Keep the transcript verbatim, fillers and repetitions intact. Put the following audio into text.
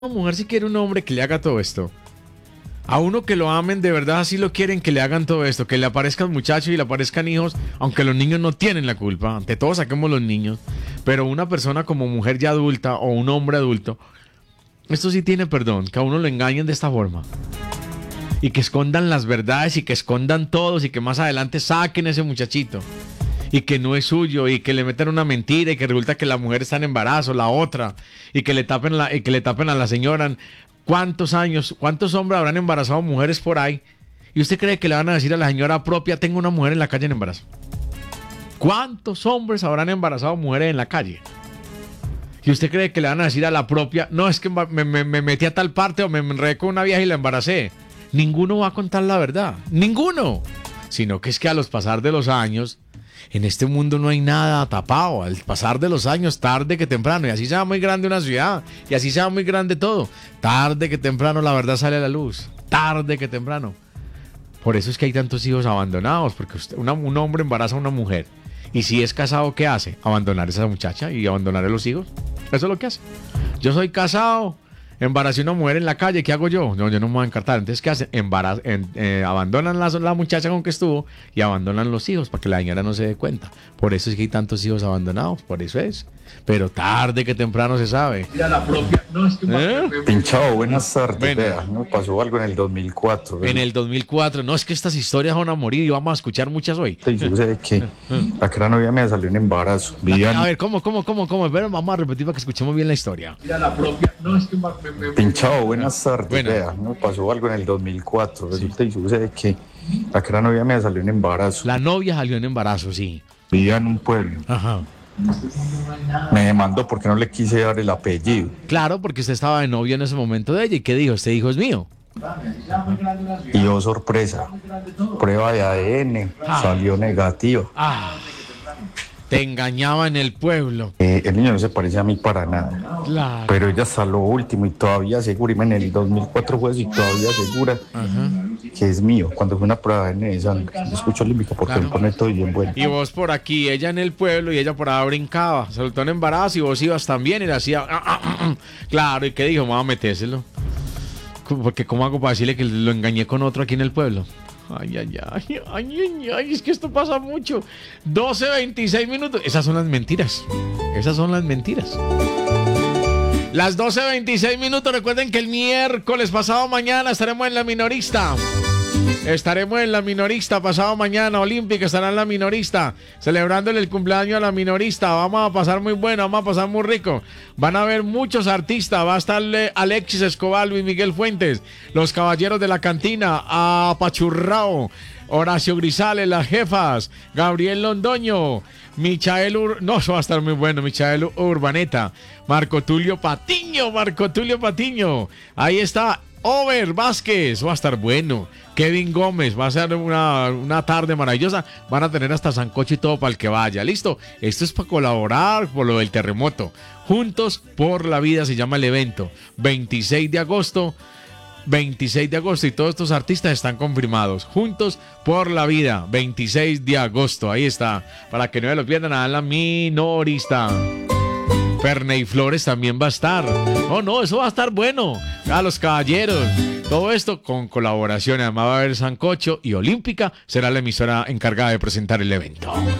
Una mujer si quiere un hombre que le haga todo esto. A uno que lo amen, de verdad así lo quieren, que le hagan todo esto, que le aparezcan muchachos y le aparezcan hijos, aunque los niños no tienen la culpa, ante todo saquemos los niños, pero una persona como mujer ya adulta o un hombre adulto, esto sí tiene perdón, que a uno lo engañen de esta forma. Y que escondan las verdades y que escondan todos y que más adelante saquen ese muchachito. Y que no es suyo, y que le metan una mentira, y que resulta que la mujer está en embarazo, la otra, y que le tapen, la, y que le tapen a la señora. ¿Cuántos años, cuántos hombres habrán embarazado mujeres por ahí? ¿Y usted cree que le van a decir a la señora propia, tengo una mujer en la calle en embarazo? ¿Cuántos hombres habrán embarazado mujeres en la calle? ¿Y usted cree que le van a decir a la propia, no, es que me, me, me metí a tal parte o me enredé con una vieja y la embaracé? Ninguno va a contar la verdad, ninguno. Sino que es que a los pasar de los años, en este mundo no hay nada tapado. Al pasar de los años, tarde que temprano, y así sea muy grande una ciudad, y así sea muy grande todo, tarde que temprano la verdad sale a la luz, tarde que temprano. Por eso es que hay tantos hijos abandonados, porque usted, una, un hombre embaraza a una mujer, y si es casado, ¿qué hace? Abandonar a esa muchacha y abandonar a los hijos. Eso es lo que hace. Yo soy casado, embaracé a una mujer en la calle, ¿qué hago yo? No, yo no me voy a encartar. Entonces, ¿qué hacen? Embaraz en, eh, abandonan la, la muchacha con que estuvo y abandonan los hijos para que la señora no se dé cuenta. Por eso es que hay tantos hijos abandonados, por eso es. Pero tarde que temprano se sabe. Mira la propia. No, es que ¿Eh? Pinchado, buenas tardes. Bueno. Vea, me pasó algo en el dos mil cuatro. En el dos mil cuatro. No, es que estas historias van a morir y vamos a escuchar muchas hoy. Y yo sé que la cara novia me salió en embarazo. Vivían A ver, ¿cómo, cómo, cómo, cómo? Pero vamos a repetir para que escuchemos bien la historia. Mira la propia. No, es que me, me, Pinchado, buenas tardes. Bueno. Vea, me pasó algo en el dos mil cuatro. Resulta y sucede que la cara novia me salió en embarazo. La novia salió en embarazo, sí. Vivía en un pueblo. Ajá. Me demandó porque no le quise dar el apellido. Claro, porque usted estaba de novio en ese momento de ella. ¿Y qué dijo? Este hijo es mío. Y yo, sorpresa, prueba de A D N salió negativa. Ah, te engañaba en el pueblo. Eh, el niño no se parece a mí para nada. Claro. Pero ella hasta lo último y todavía segura, y en el dos mil cuatro fue así, todavía segura que es mío. Cuando fue una prueba de A D N de sangre, yo escucho límbica porque Claro. me pone todo bien bueno. Y vos por aquí, ella en el pueblo y ella por allá brincaba. Soltó en embarazo y vos ibas también y le hacía... ah, ah, ah, ah. Claro, ¿y qué dijo? Vamos a metérselo. Porque ¿cómo hago para decirle que lo engañé con otro aquí en el pueblo? Ay, ay, ay, ay, ay, ay, es que esto pasa mucho. doce, veintiséis minutos. Esas son las mentiras. Esas son las mentiras. Las doce, veintiséis minutos. Recuerden que el miércoles pasado mañana estaremos en La Minorista. Estaremos en La Minorista pasado mañana. Olímpica estará en La Minorista, celebrándole el cumpleaños a La Minorista. Vamos a pasar muy bueno, vamos a pasar muy rico. Van a haber muchos artistas. Va a estar Alexis Escobar, Luis Miguel Fuentes, Los Caballeros de la Cantina, Apachurrao, Horacio Grisales, Las Jefas, Gabriel Londoño, Michael Ur... No, eso va a estar muy bueno. Michael Urbaneta, Marco Tulio Patiño, Marco Tulio Patiño. Ahí está Over Vázquez, va a estar bueno. Kevin Gómez, va a ser una, una tarde maravillosa. Van a tener hasta sancocho y todo para el que vaya. ¿Listo? Esto es para colaborar por lo del terremoto. Juntos por la Vida se llama el evento. veintiséis de agosto. veintiséis de agosto y todos estos artistas están confirmados. Juntos por la Vida, veintiséis de agosto. Ahí está. Para que no me lo pierdan, a La Minorista. Ferney Flores también va a estar. Oh, no, eso va a estar bueno. A Los Caballeros. Todo esto con colaboración. Además va a haber sancocho y Olímpica será la emisora encargada de presentar el evento.